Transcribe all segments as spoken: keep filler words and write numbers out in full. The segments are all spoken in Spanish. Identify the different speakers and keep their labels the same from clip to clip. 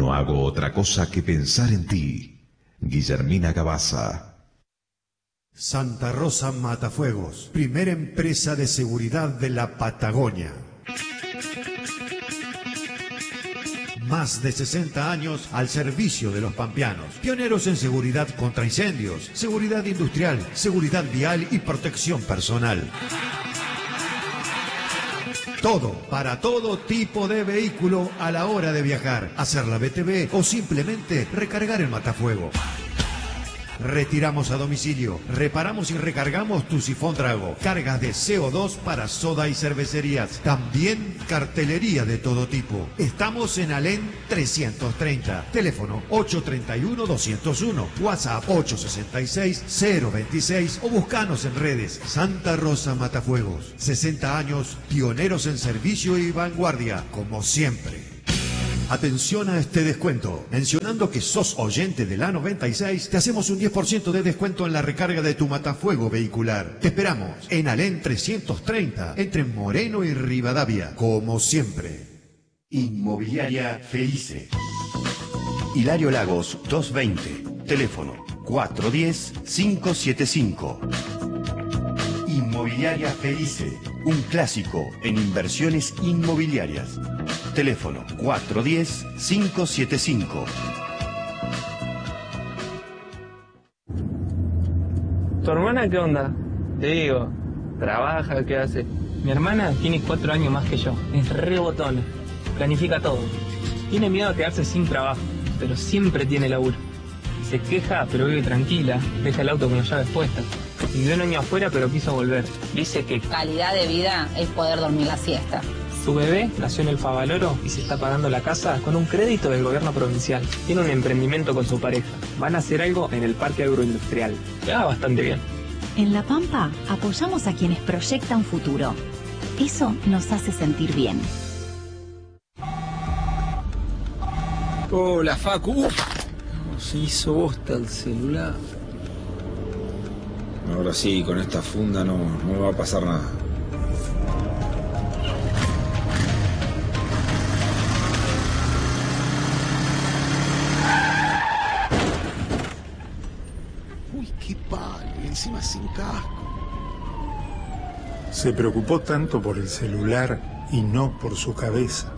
Speaker 1: No hago otra cosa que pensar en ti. Guillermina Gabaza.
Speaker 2: Santa Rosa Matafuegos, primera empresa de seguridad de la Patagonia. Más de sesenta años al servicio de los pampeanos. Pioneros en seguridad contra incendios, seguridad industrial, seguridad vial y protección personal. Todo, para todo tipo de vehículo a la hora de viajar, hacer la B T V o simplemente recargar el matafuego. Retiramos a domicilio, reparamos y recargamos tu sifón Drago, cargas de C O dos para soda y cervecerías, también cartelería de todo tipo. Estamos en Alén trescientos treinta, teléfono ocho tres uno, dos cero uno, WhatsApp ocho seis seis, cero veintiséis o buscanos en redes. Santa Rosa Matafuegos, sesenta años, pioneros en servicio y vanguardia, como siempre. Atención a este descuento. Mencionando que sos oyente de la noventa y seis, te hacemos un diez por ciento de descuento en la recarga de tu matafuego vehicular. Te esperamos en Alén trescientos treinta, entre Moreno y Rivadavia, como siempre.
Speaker 3: Inmobiliaria Felice. Hilario Lagos doscientos veinte, teléfono cuatro uno cero, cinco siete cinco. Inmobiliaria Felice, un clásico en inversiones inmobiliarias. Teléfono cuatro uno cero, cinco siete cinco.
Speaker 4: ¿Tu hermana qué onda? Te digo, trabaja, ¿qué hace? Mi hermana tiene cuatro años más que yo, es re botona, planifica todo. Tiene miedo a quedarse sin trabajo, pero siempre tiene laburo. Se queja, pero vive tranquila, deja el auto con las llaves puestas. Vivió un año afuera, pero quiso volver. Dice que
Speaker 5: calidad de vida es poder dormir la siesta.
Speaker 4: Su bebé nació en el Favaloro y se está pagando la casa con un crédito del gobierno provincial. Tiene un emprendimiento con su pareja. Van a hacer algo en el parque agroindustrial. Le va bastante bien.
Speaker 6: En La Pampa apoyamos a quienes proyectan futuro. Eso nos hace sentir bien.
Speaker 7: Hola, Facu. Uf, se hizo bosta el celular.
Speaker 8: Ahora sí, con esta funda no, no me va a pasar nada.
Speaker 9: Uy, qué palo, encima sin casco.
Speaker 10: Se preocupó tanto por el celular y no por su cabeza.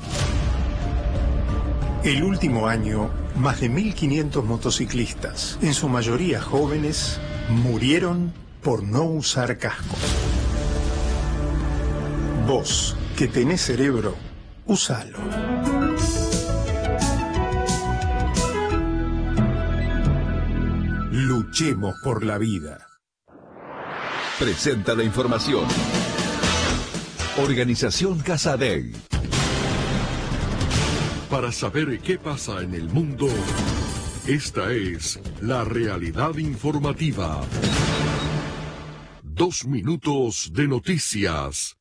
Speaker 10: El último año, más de mil quinientos motociclistas, en su mayoría jóvenes, murieron por no usar casco. Vos, que tenés cerebro, úsalo. Luchemos por la vida.
Speaker 1: Presenta la información. Organización Casadei.
Speaker 11: Para saber qué pasa en el mundo, esta es la realidad informativa. Dos minutos de noticias.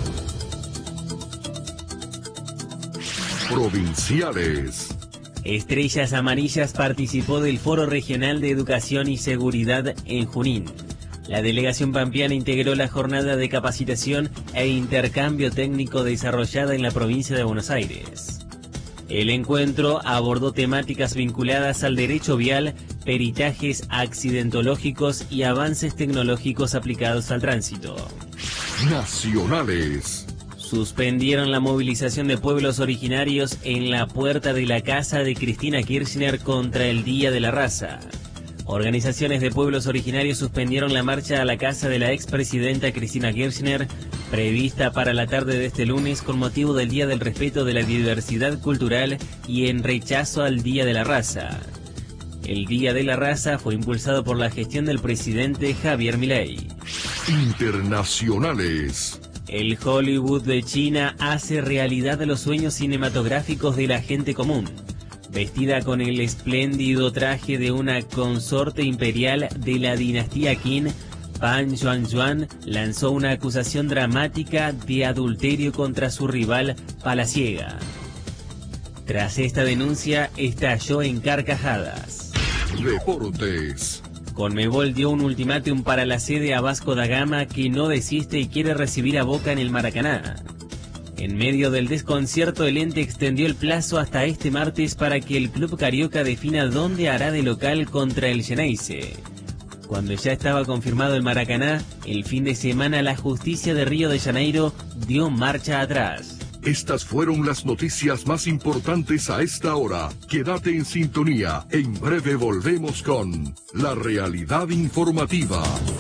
Speaker 11: Provinciales.
Speaker 12: Estrellas Amarillas participó del Foro Regional de Educación y Seguridad en Junín. La delegación pampeana integró la jornada de capacitación e intercambio técnico desarrollada en la provincia de Buenos Aires. El encuentro abordó temáticas vinculadas al derecho vial, peritajes accidentológicos y avances tecnológicos aplicados al tránsito.
Speaker 11: Nacionales.
Speaker 12: Suspendieron la movilización de pueblos originarios en la puerta de la casa de Cristina Kirchner contra el Día de la Raza. Organizaciones de pueblos originarios suspendieron la marcha a la casa de la expresidenta Cristina Kirchner, prevista para la tarde de este lunes con motivo del Día del Respeto de la Diversidad Cultural y en rechazo al Día de la Raza. El Día de la Raza fue impulsado por la gestión del presidente Javier Milei.
Speaker 11: Internacionales.
Speaker 12: El Hollywood de China hace realidad los sueños cinematográficos de la gente común. Vestida con el espléndido traje de una consorte imperial de la dinastía Qin, Pan Yuanyuan lanzó una acusación dramática de adulterio contra su rival palaciega. Tras esta denuncia, estalló en carcajadas.
Speaker 11: Deportes.
Speaker 12: Conmebol dio un ultimátum para la sede a Vasco da Gama, que no desiste y quiere recibir a Boca en el Maracaná. En medio del desconcierto, el ente extendió el plazo hasta este martes para que el club carioca defina dónde hará de local contra el Xeneize. Cuando ya estaba confirmado el Maracaná, el fin de semana la justicia de Río de Janeiro dio marcha atrás.
Speaker 11: Estas fueron las noticias más importantes a esta hora. Quédate en sintonía. En breve volvemos con La Realidad Informativa.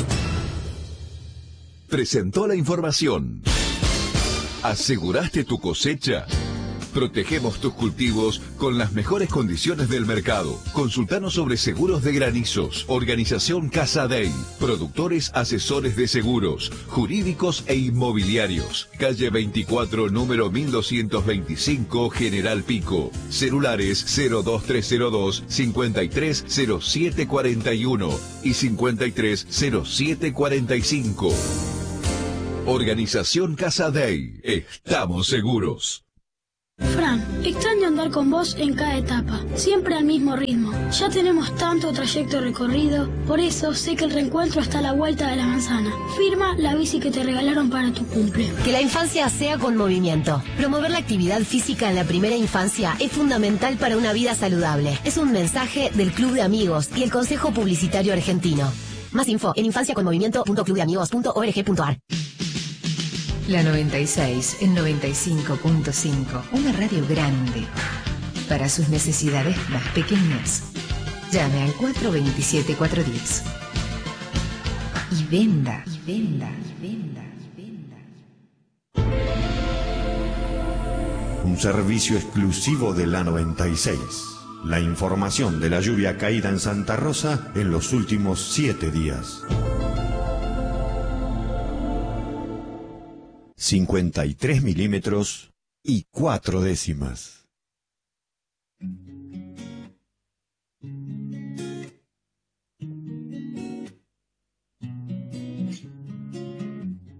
Speaker 1: Presentó la información. ¿Aseguraste tu cosecha? Protegemos tus cultivos con las mejores condiciones del mercado. Consultanos sobre seguros de granizos. Organización Casa Dey. Productores asesores de seguros, jurídicos e inmobiliarios. Calle veinticuatro, número mil doscientos veinticinco, General Pico. Celulares cero dos tres cero dos, cincuenta y tres cero siete cuarenta y uno y cincuenta y tres cero siete cuarenta y cinco. Organización Casa Dey. Estamos seguros.
Speaker 13: Fran, extraño andar con vos en cada etapa, siempre al mismo ritmo. Ya tenemos tanto trayecto recorrido, por eso sé que el reencuentro está a la vuelta de la manzana. Firma la bici que te regalaron para tu cumple.
Speaker 14: Que la infancia sea con movimiento. Promover la actividad física en la primera infancia es fundamental para una vida saludable. Es un mensaje del Club de Amigos y el Consejo Publicitario Argentino. Más info en infancia con movimiento punto club de amigos punto org punto ar.
Speaker 15: La noventa y seis en noventa y cinco punto cinco, una radio grande para sus necesidades más pequeñas. Llame al cuatro dos siete cuatro uno cero y venda, y venda, y venda, y venda.
Speaker 2: Un servicio exclusivo de la noventa y seis. La información de la lluvia caída en Santa Rosa en los últimos siete días. cincuenta y tres milímetros y cuatro décimas.